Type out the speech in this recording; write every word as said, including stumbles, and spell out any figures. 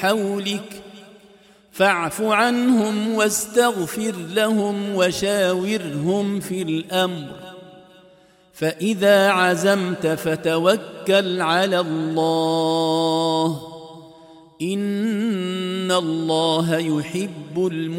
حولك فاعف عنهم واستغفر لهم وشاورهم في الأمر فإذا عزمت فتوكل على الله إن الله يحب المتقين